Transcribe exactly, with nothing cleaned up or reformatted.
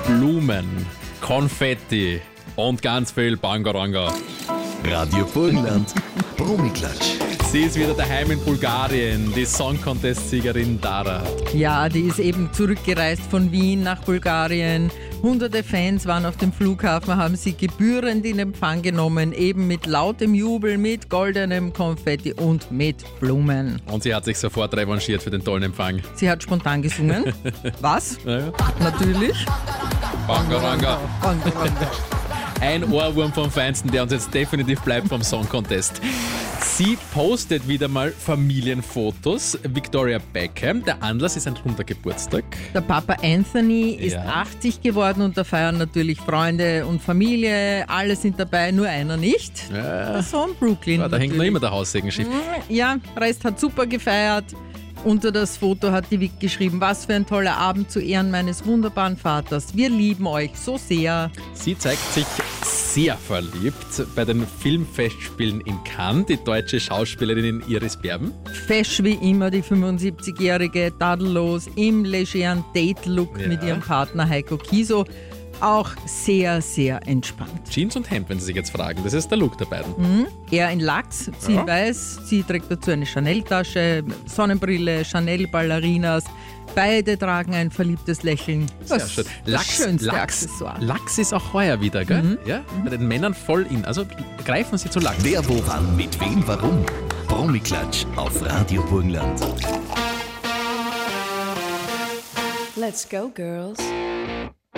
Blumen, Konfetti und ganz viel Bangaranga. Radio Burgenland, Promiklatsch. Sie ist wieder daheim in Bulgarien, die Song Contest-Siegerin Dara. Ja, die ist eben zurückgereist von Wien nach Bulgarien. Hunderte Fans waren auf dem Flughafen, haben sie gebührend in Empfang genommen, eben mit lautem Jubel, mit goldenem Konfetti und mit Blumen. Und sie hat sich sofort revanchiert für den tollen Empfang. Sie hat spontan gesungen. Was? Ja, ja. Natürlich. Bangaranga. Bangaranga. Ein Ohrwurm vom Feinsten, der uns jetzt definitiv bleibt vom Song Contest. Sie postet wieder mal Familienfotos. Victoria Beckham. Der Anlass ist ein runder Geburtstag. Der Papa Anthony ist Ja. achtzig geworden und da feiern natürlich Freunde und Familie. Alle sind dabei, nur einer nicht. Ja. Der Sohn Brooklyn. Ja, da hängt noch natürlich. immer der Haussegen schief. Ja, Rest hat super gefeiert. Unter das Foto hat die Vic geschrieben, was für ein toller Abend zu Ehren meines wunderbaren Vaters. Wir lieben euch so sehr. Sie zeigt sich sehr verliebt bei den Filmfestspielen in Cannes, die deutsche Schauspielerin Iris Berben. Fesch wie immer die fünfundsiebzigjährige, tadellos im legeren Date-Look Ja. mit ihrem Partner Heiko Kieso. Auch sehr, sehr entspannt. Jeans und Hemd, wenn Sie sich jetzt fragen. Das ist der Look der beiden. Er in Lachs, sie Ja. in Weiß, sie trägt dazu eine Chanel-Tasche, Sonnenbrille, Chanel-Ballerinas. Beide tragen ein verliebtes Lächeln. Sehr Das, schön. das Lachs, schönste Lachs, Accessoire. Lachs ist auch heuer wieder, gell? Ja? Bei den Männern voll in. Also greifen Sie zu Lachs. Wer, wo, wann, mit wem, warum? Promiklatsch auf Radio Burgenland. Let's go, girls.